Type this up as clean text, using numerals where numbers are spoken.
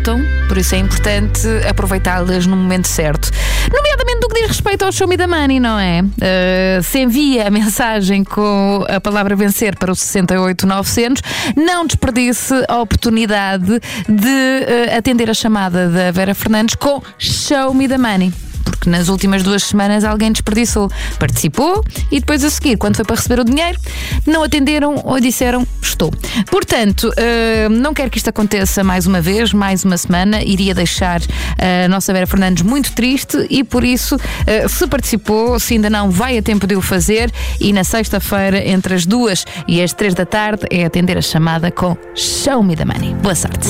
voltam, por isso é importante aproveitá-las no momento certo. Nomeadamente no que diz respeito ao Show Me the Money, não é? Se envia a mensagem com a palavra vencer para o 68900, não desperdice a oportunidade de atender a chamada da Vera Fernandes com Show Me the Money. Porque nas últimas 2 semanas alguém desperdiçou, participou e depois a seguir, quando foi para receber o dinheiro, não atenderam ou disseram estou. Portanto, não quero que isto aconteça mais uma vez, mais uma semana, iria deixar a nossa Vera Fernandes muito triste e por isso, se participou, se ainda não, vai a tempo de o fazer e na sexta-feira, entre as 2 e as 3 da tarde, é atender a chamada com Show Me the Money. Boa sorte.